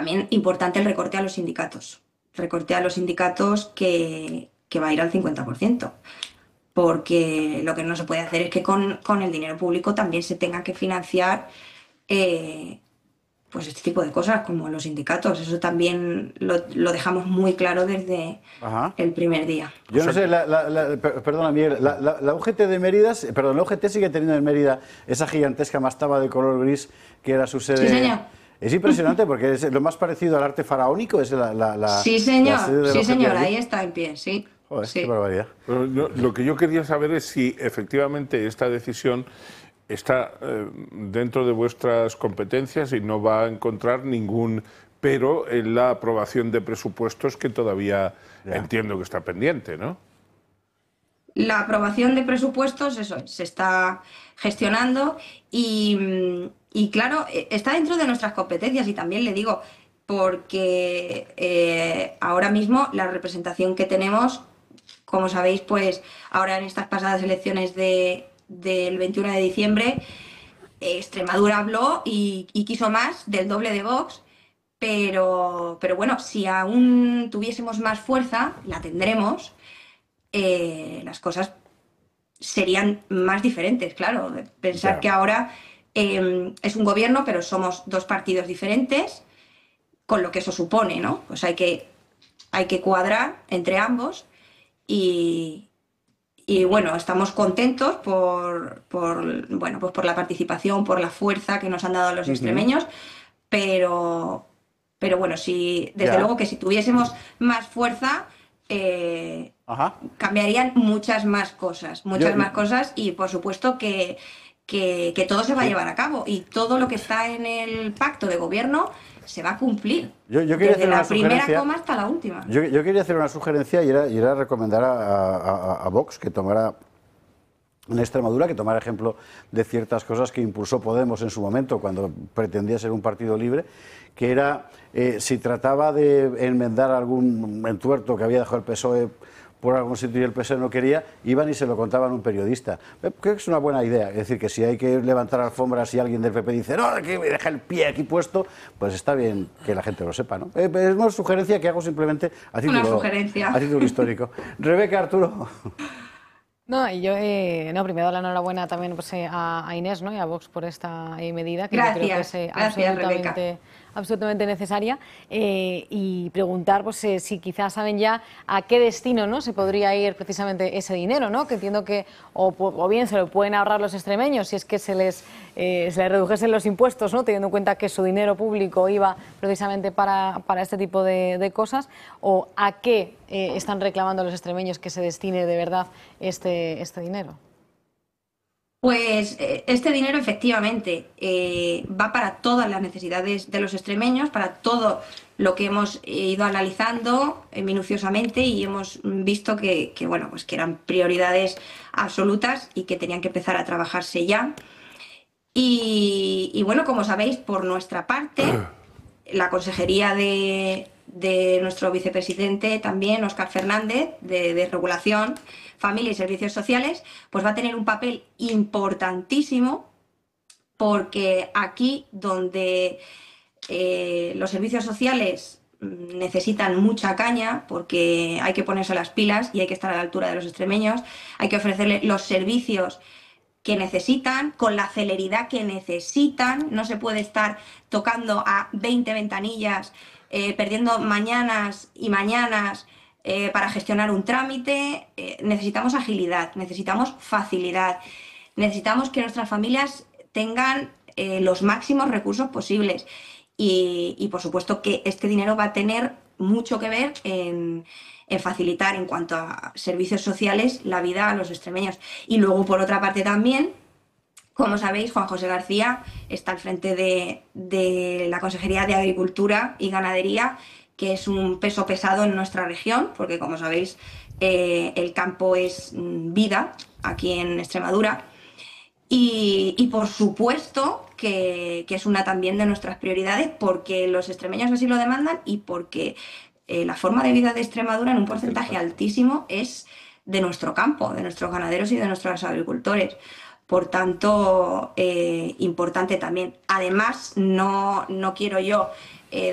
también importante el recorte a los sindicatos. Recorte a los sindicatos que va a ir al 50%, porque lo que no se puede hacer es que con el dinero público también se tenga que financiar pues este tipo de cosas, como los sindicatos. Eso también lo dejamos muy claro desde Ajá. el primer día. Yo no sé, perdona Miguel, la UGT de Mérida, perdón, la UGT sigue teniendo en Mérida esa gigantesca mastaba de color gris que era su sede. Sí, señor. Es impresionante porque es lo más parecido al arte faraónico, es Sí, la sede señor, de la sí, UGT señor, allí. ahí está en pie, sí. Joder, qué Sí. barbaridad. Pero lo que yo quería saber es si efectivamente esta decisión está dentro de vuestras competencias y no va a encontrar ningún pero en la aprobación de presupuestos que todavía entiendo que está pendiente, ¿no? La aprobación de presupuestos, eso es, se está gestionando y claro, está dentro de nuestras competencias y también le digo, porque ahora mismo la representación que tenemos, como sabéis, pues ahora en estas pasadas elecciones del 21 de diciembre, Extremadura habló y quiso más del doble de Vox, pero bueno, si aún tuviésemos más fuerza, la tendremos, las cosas serían más diferentes, claro. Pensar que ahora es un gobierno, pero somos dos partidos diferentes, con lo que eso supone, ¿no? Pues hay que cuadrar entre ambos y, bueno, estamos contentos bueno, pues por la participación, por la fuerza que nos han dado los extremeños, pero bueno, desde luego que si tuviésemos más fuerza, cambiarían muchas más cosas y por supuesto que todo se va a llevar a cabo y todo lo que está en el pacto de gobierno se va a cumplir. Yo quería desde hacer la una primera sugerencia. coma hasta la última. Yo quería hacer una sugerencia y era recomendar a Vox que tomara en Extremadura, que tomara ejemplo de ciertas cosas que impulsó Podemos en su momento, cuando pretendía ser un partido libre, que era, si trataba de enmendar algún entuerto que había dejado el PSOE por algún sitio y el PSOE no quería, iban y se lo contaban a un periodista. Creo que es una buena idea, es decir, que si hay que levantar alfombras y alguien del PP dice, no, que me deja el pie aquí puesto, pues está bien que la gente lo sepa, ¿no? Es una sugerencia que hago simplemente a título histórico. Rebeca, Arturo. No, y yo primero la enhorabuena también pues, a Inés, ¿no? Y a Vox por esta medida que yo creo que es absolutamente necesaria, y preguntar pues, si quizás saben ya a qué destino, ¿no? se podría ir precisamente ese dinero, ¿no? Que entiendo que o bien se lo pueden ahorrar los extremeños si es que se les redujesen los impuestos, ¿no? Teniendo en cuenta que su dinero público iba precisamente para este tipo de cosas, o a qué están reclamando los extremeños que se destine de verdad este dinero. Pues este dinero efectivamente va para todas las necesidades de los extremeños, para todo lo que hemos ido analizando minuciosamente y hemos visto bueno, pues que eran prioridades absolutas y que tenían que empezar a trabajarse ya. Y bueno, como sabéis, por nuestra parte, la consejería de nuestro vicepresidente también, Óscar Fernández, de Regulación, Familia y Servicios Sociales, pues va a tener un papel importantísimo, porque aquí donde los servicios sociales necesitan mucha caña, porque hay que ponerse las pilas y hay que estar a la altura de los extremeños, hay que ofrecerles los servicios que necesitan, con la celeridad que necesitan. No se puede estar tocando a 20 ventanillas, perdiendo mañanas y mañanas para gestionar un trámite. Necesitamos agilidad, necesitamos facilidad, necesitamos que nuestras familias tengan los máximos recursos posibles y por supuesto que este dinero va a tener mucho que ver en facilitar en cuanto a servicios sociales la vida a los extremeños. Y luego, por otra parte también, como sabéis, Juan José García está al frente de la Consejería de Agricultura y Ganadería, que es un peso pesado en nuestra región, porque como sabéis, el campo es vida aquí en Extremadura. Y por supuesto que es una también de nuestras prioridades, porque los extremeños así lo demandan y porque la forma de vida de Extremadura en un porcentaje altísimo es de nuestro campo, de nuestros ganaderos y de nuestros agricultores. Por tanto, importante también. Además, no quiero yo